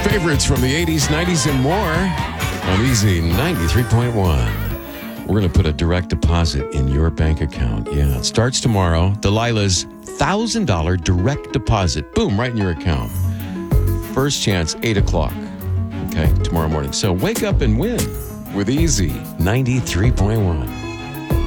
favorites from the 80s, 90s, and more on Easy 93.1. We're going to put a direct deposit in your bank account. Yeah, it starts tomorrow. Delilah's $1,000 direct deposit. Boom, right in your account. First chance, 8 o'clock. Okay, tomorrow morning. So wake up and win with Easy 93.1.